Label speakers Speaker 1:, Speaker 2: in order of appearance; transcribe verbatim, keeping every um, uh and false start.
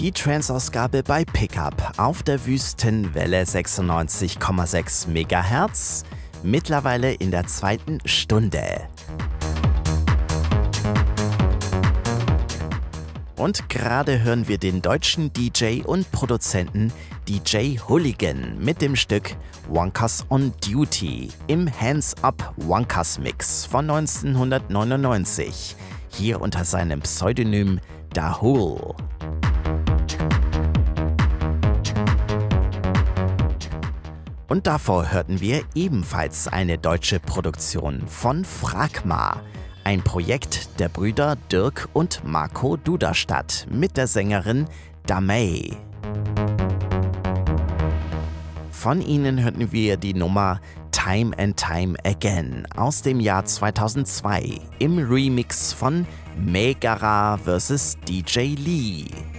Speaker 1: Die Trance-Ausgabe bei Pickup auf der Wüstenwelle sechsundneunzig Komma sechs Megahertz, mittlerweile in der zweiten Stunde. Und gerade hören wir den deutschen D J und Produzenten D J Hooligan mit dem Stück Wonkers on Duty im Hands-Up Wonkers Mix von neunzehnhundertneunundneunzig, hier unter seinem Pseudonym Dahul. Und davor hörten wir ebenfalls eine deutsche Produktion von Fragma, ein Projekt der Brüder Dirk und Marco Duderstadt mit der Sängerin Damay. Von ihnen hörten wir die Nummer Time and Time Again aus dem Jahr zweitausendzwei im Remix von Megara versus D J Lee.